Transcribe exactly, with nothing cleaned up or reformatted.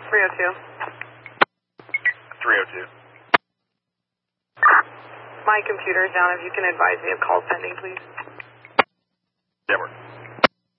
three oh two. three oh two. My computer's down. If you can advise me of calls pending, please. Yeah, we're